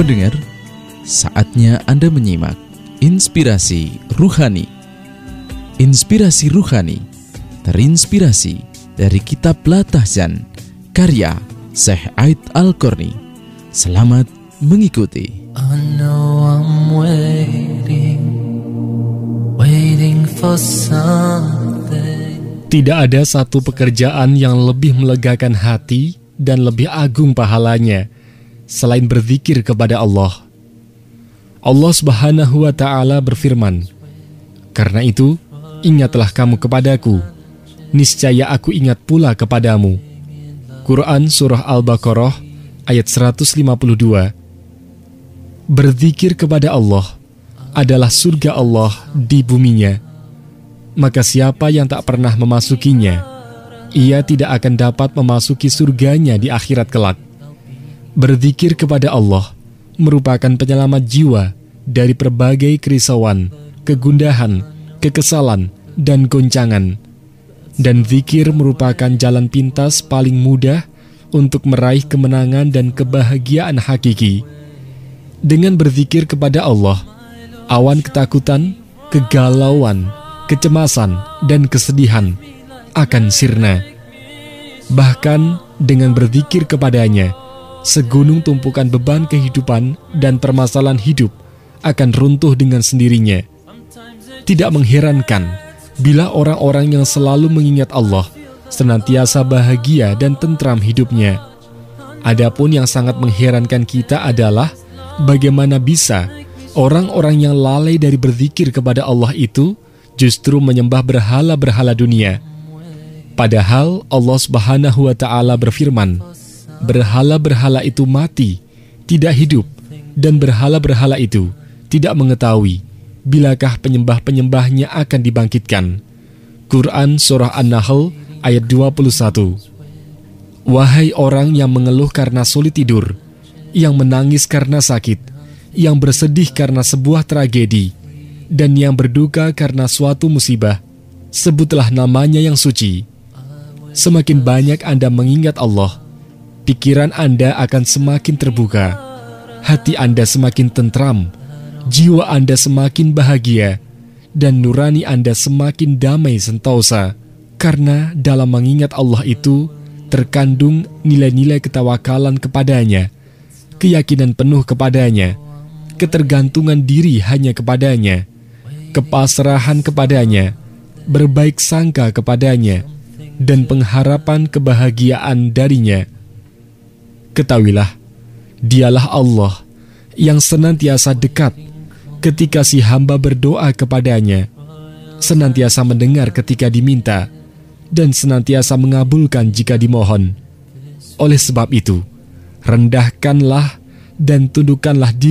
Pendengar, saatnya Anda menyimak Inspirasi Ruhani. Inspirasi Ruhani terinspirasi dari kitab Latahjan karya Syekh Aid Al-Qarni. Selamat mengikuti. I know I'm waiting for something. Tidak ada satu pekerjaan yang lebih melegakan hati dan lebih agung pahalanya selain berzikir kepada Allah. Allah Subhanahu wa Ta'ala berfirman, "Karena itu, ingatlah kamu kepadaku, niscaya aku ingat pula kepadamu." Quran Surah Al-Baqarah ayat 152. Berzikir kepada Allah adalah surga Allah di buminya. Maka siapa yang tak pernah memasukinya, ia tidak akan dapat memasuki surganya di akhirat kelak. Berzikir kepada Allah merupakan penyelamat jiwa dari berbagai kerisauan, kegundahan, kekesalan, dan goncangan. Dan zikir merupakan jalan pintas paling mudah untuk meraih kemenangan dan kebahagiaan hakiki. Dengan berzikir kepada Allah, awan ketakutan, kegalauan, kecemasan, dan kesedihan akan sirna. Bahkan dengan berzikir kepadanya, segunung tumpukan beban kehidupan dan permasalahan hidup akan runtuh dengan sendirinya. Tidak mengherankan bila orang-orang yang selalu mengingat Allah senantiasa bahagia dan tentram hidupnya. Adapun yang sangat mengherankan kita adalah bagaimana bisa orang-orang yang lalai dari berzikir kepada Allah itu justru menyembah berhala-berhala dunia. Padahal Allah Subhanahu wa Ta'ala berfirman, berhala-berhala itu mati, tidak hidup, dan berhala-berhala itu tidak mengetahui bilakah penyembah-penyembahnya akan dibangkitkan. Quran Surah An-Nahl ayat 21. Wahai orang yang mengeluh karena sulit tidur, yang menangis karena sakit, yang bersedih karena sebuah tragedi, dan yang berduka karena suatu musibah, sebutlah namanya yang suci. Semakin banyak Anda mengingat Allah, pikiran Anda akan semakin terbuka, hati Anda semakin tentram, jiwa Anda semakin bahagia, dan nurani Anda semakin damai sentosa. Karena dalam mengingat Allah itu terkandung nilai-nilai ketawakalan kepadanya, keyakinan penuh kepadanya, ketergantungan diri hanya kepadanya, kepasrahan kepadanya, berbaik sangka kepadanya, dan pengharapan kebahagiaan darinya. Ketahuilah, dialah Allah yang senantiasa dekat ketika si hamba berdoa kepadanya, senantiasa mendengar ketika diminta, dan senantiasa mengabulkan jika dimohon. Oleh sebab itu, rendahkanlah dan tundukkanlah diri